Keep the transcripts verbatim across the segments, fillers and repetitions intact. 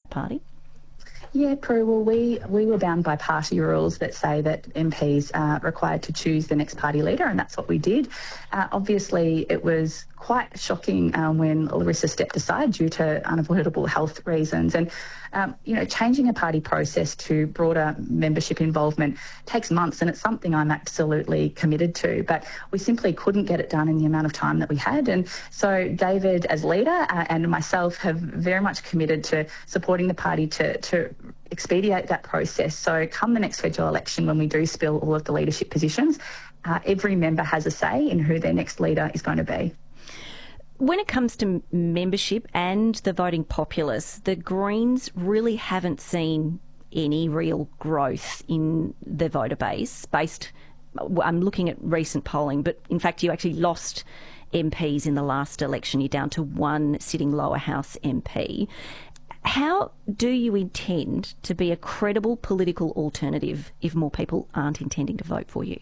party? Yeah, Prue, well, we, we were bound by party rules that say that M Ps are required to choose the next party leader, and that's what we did. Uh, obviously, it was quite shocking um, when Larissa stepped aside due to unavoidable health reasons. And, um, you know, changing a party process to broader membership involvement takes months, and it's something I'm absolutely committed to. But we simply couldn't get it done in the amount of time that we had. And so David, as leader, uh, and myself have very much committed to supporting the party to, to expedite that process. So come the next federal election, when we do spill all of the leadership positions, uh, every member has a say in who their next leader is going to be. When it comes to membership and the voting populace, the Greens really haven't seen any real growth in the voter base based, I'm looking at recent polling, but in fact you actually lost M Ps in the last election. You're down to one sitting lower house M P. How do you intend to be a credible political alternative if more people aren't intending to vote for you?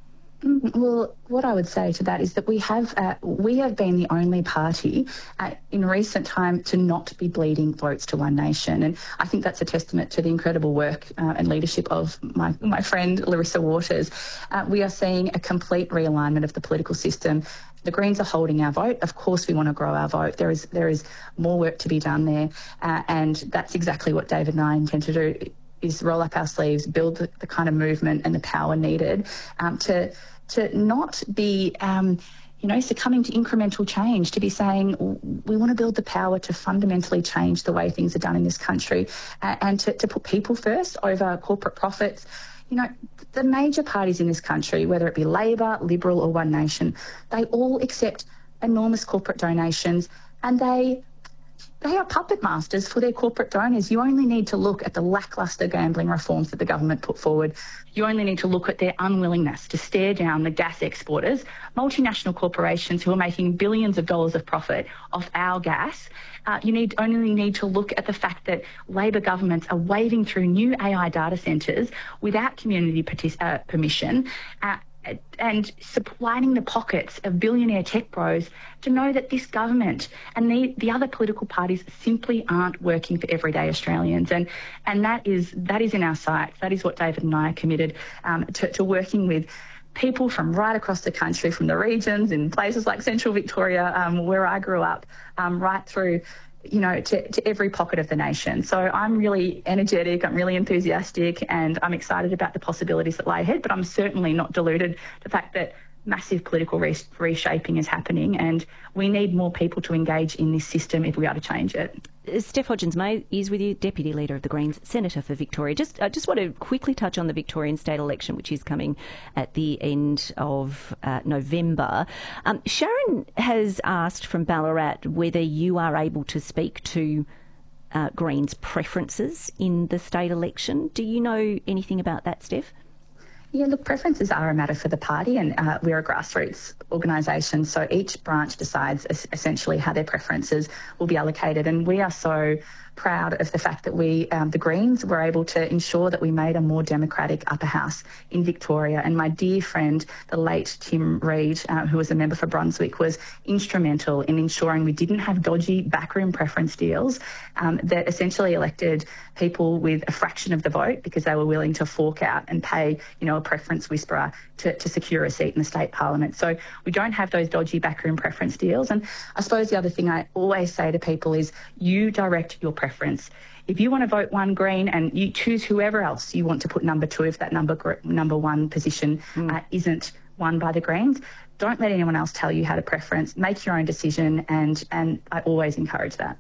Well, what I would say to that is that we have uh, we have been the only party uh, in recent time to not be bleeding votes to One Nation, and I think that's a testament to the incredible work uh, and leadership of my my friend Larissa Waters. Uh, we are seeing a complete realignment of the political system. The Greens are holding our vote. Of course, we want to grow our vote. There is there is more work to be done there, uh, and that's exactly what David and I intend to do. Is roll up our sleeves, build the, the kind of movement and the power needed um, to to not be, um, you know, succumbing to incremental change, to be saying we want to build the power to fundamentally change the way things are done in this country, uh, and to, to put people first over corporate profits. You know, the major parties in this country, whether it be Labor, Liberal or One Nation, they all accept enormous corporate donations, and they They are puppet masters for their corporate donors. You only need to look at the lacklustre gambling reforms that the government put forward. You only need to look at their unwillingness to stare down the gas exporters, multinational corporations who are making billions of dollars of profit off our gas. Uh, you need only need to look at the fact that Labor governments are waving through new A I data centres without community partic- uh, permission, uh, and supplying the pockets of billionaire tech bros to know that this government and the, the other political parties simply aren't working for everyday Australians. And and that is that is in our sights. That is what David and I are committed um, to, to working with people from right across the country, from the regions in places like Central Victoria, um, where I grew up, um, right through you know, to, to every pocket of the nation. So I'm really energetic, I'm really enthusiastic, and I'm excited about the possibilities that lie ahead, but I'm certainly not deluded the fact that massive political re- reshaping is happening, and we need more people to engage in this system if we are to change it. Steph Hodgins-May is with you, Deputy Leader of the Greens, Senator for Victoria. Just, I just want to quickly touch on the Victorian state election, which is coming at the end of uh, November. Um, Sharon has asked from Ballarat whether you are able to speak to uh, Greens' preferences in the state election. Do you know anything about that, Steph? Yeah, look, preferences are a matter for the party, and uh, we're a grassroots organisation, so each branch decides es- essentially how their preferences will be allocated, and we are so proud of the fact that we, um, the Greens, were able to ensure that we made a more democratic upper house in Victoria. And my dear friend, the late Tim Reid, uh, who was a member for Brunswick, was instrumental in ensuring we didn't have dodgy backroom preference deals um, that essentially elected people with a fraction of the vote because they were willing to fork out and pay, you know, a preference whisperer to, to secure a seat in the state parliament. So we don't have those dodgy backroom preference deals. And I suppose the other thing I always say to people is you direct your preference. preference. If you want to vote one Green and you choose whoever else you want to put number two if that number number one position mm. uh, isn't won by the Greens, don't let anyone else tell you how to preference. Make your own decision, and and I always encourage that.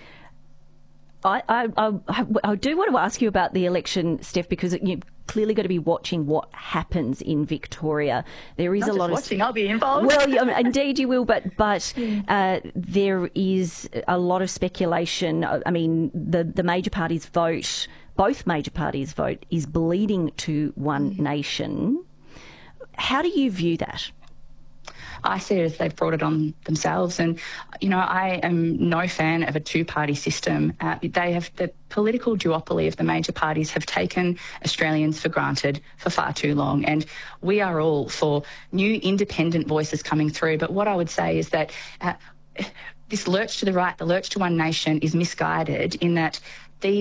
I, I, I, I do want to ask you about the election, Steph, because you've clearly got to be watching what happens in Victoria. There is Not a lot just watching, of... I'll be involved. Well, yeah, indeed you will, but but uh, there is a lot of speculation. I mean, the, the major parties' vote, both major parties' vote, is bleeding to One mm. Nation. How do you view that? I see it as they've brought it on themselves. And, you know, I am no fan of a two-party system. Uh, they have, the political duopoly of the major parties have taken Australians for granted for far too long. And we are all for new independent voices coming through. But what I would say is that uh, this lurch to the right, the lurch to One Nation, is misguided in that